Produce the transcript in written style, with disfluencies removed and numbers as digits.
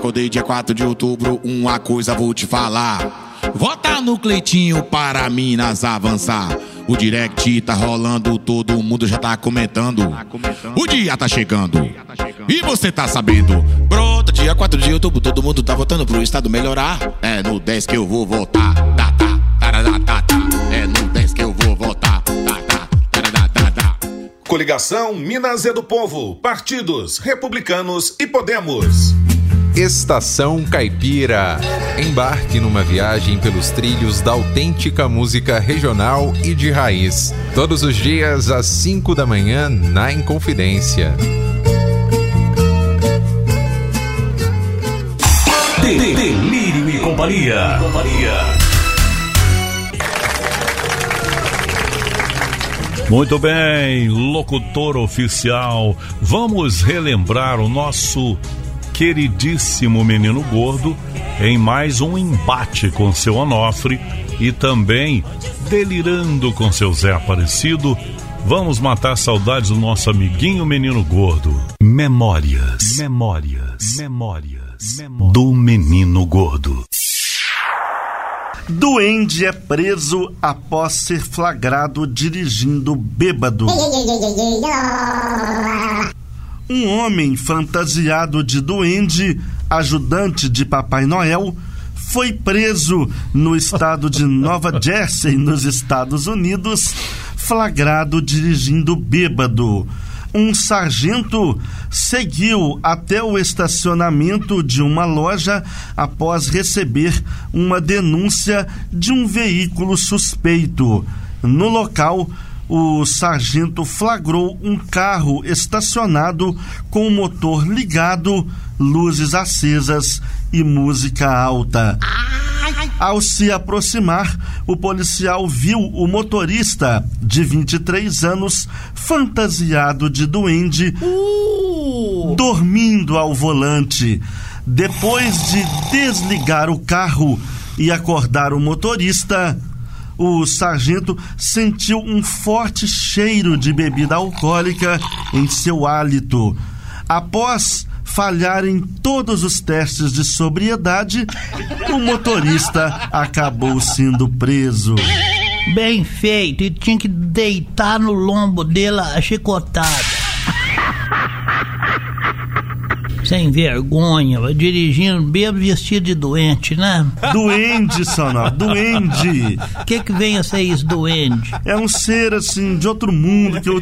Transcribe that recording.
acordei dia 4 de outubro, uma coisa vou te falar. Vota no Cleitinho para Minas avançar. O direct tá rolando, todo mundo já tá comentando. O dia tá chegando e você tá sabendo. Pronto, dia 4 de outubro, todo mundo tá votando pro estado melhorar. É no 10 que eu vou votar. É no 10 que eu vou votar. Coligação Minas é do Povo. Partidos Republicanos e Podemos. Estação Caipira. Embarque numa viagem pelos trilhos da autêntica música regional e de raiz. Todos os dias às 5 da manhã na Inconfidência. Delírio e Companhia. Muito bem, locutor oficial. Vamos relembrar o nosso queridíssimo Menino Gordo em mais um embate com seu Onofre e também delirando com seu Zé Aparecido. Vamos matar saudades do nosso amiguinho Menino Gordo. Memórias do Menino Gordo. Duende é preso após ser flagrado dirigindo bêbado. Um homem fantasiado de duende, ajudante de Papai Noel, foi preso no estado de Nova Jersey, nos Estados Unidos, flagrado dirigindo bêbado. Um sargento seguiu até o estacionamento de uma loja após receber uma denúncia de um veículo suspeito. No local, o sargento flagrou um carro estacionado com o motor ligado, luzes acesas e música alta. Ao se aproximar, o policial viu o motorista de 23 anos, fantasiado de duende, dormindo ao volante. Depois de desligar o carro e acordar o motorista, o sargento sentiu um forte cheiro de bebida alcoólica em seu hálito. Após falharem todos os testes de sobriedade, o motorista acabou sendo preso. Bem feito, e tinha que deitar no lombo dele a chicotada. Sem vergonha, dirigindo bêbado vestido de doente, né? Duende, Sonó, duende. O que vem a ser isso, duende? É um ser, assim, de outro mundo que eu